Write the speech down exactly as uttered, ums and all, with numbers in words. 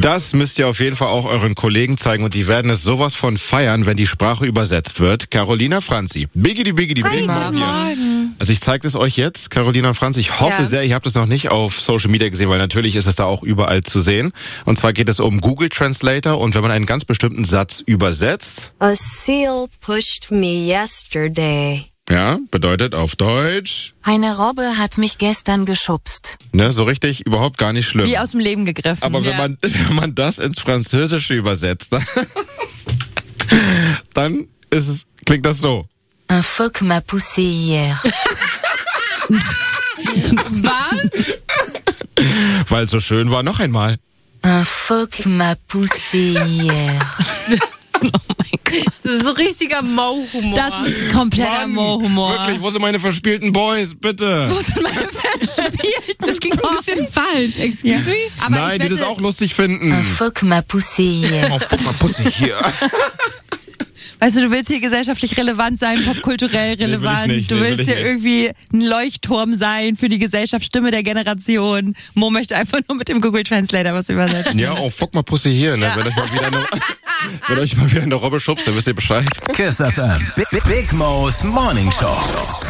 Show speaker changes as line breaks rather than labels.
Das müsst ihr auf jeden Fall auch euren Kollegen zeigen und die werden es sowas von feiern, wenn die Sprache übersetzt wird. Carolina Franzi. Biggidi, biggidi,
Hi,
big
guten Morgen.
Also ich zeige das euch jetzt, Carolina und Franzi. Ich hoffe
Ja.
sehr, ihr habt es noch nicht auf Social Media gesehen, weil natürlich ist es da auch überall zu sehen. Und zwar geht es um Google Translator und wenn man einen ganz bestimmten Satz übersetzt,
A seal pushed me yesterday.
ja, bedeutet auf Deutsch,
Eine Robbe hat mich gestern geschubst.
ne, so richtig überhaupt gar nicht schlimm.
Wie aus dem Leben gegriffen.
Aber wenn
ja.
man, wenn man das ins Französische übersetzt, dann ist es, klingt das so.
Un phoque m'a poussé hier.
Was?
Weil es so schön war, noch einmal.
Un phoque m'a poussé hier.
Das ist so richtiger Mo-Humor. Das ist kompletter
Mann,
Mo-Humor.
Wirklich, wo sind meine verspielten Boys, bitte?
Wo sind meine verspielten Das klingt ein bisschen falsch, excuse
Ja.
me. Aber
Nein,
ich
die das
wette-
auch lustig finden.
Un phoque m'a poussé hier.
Oh, fuck mal, Pussy hier.
Weißt du, du willst hier gesellschaftlich relevant sein, popkulturell relevant.
Nee, will ich nicht,
du
nee, will
willst
ich
hier
nicht.
irgendwie ein Leuchtturm sein für die Gesellschaft, Stimme der Generation. Mo möchte einfach nur mit dem Google Translator was übersetzen.
Ja, oh, fuck mal, Pussy hier. Ne?
Ja.
Wenn euch mal wieder eine, wenn euch mal wieder eine Robbe schubst, dann wisst ihr Bescheid.
Kiss F M. Big, Big Mo's Morning Show.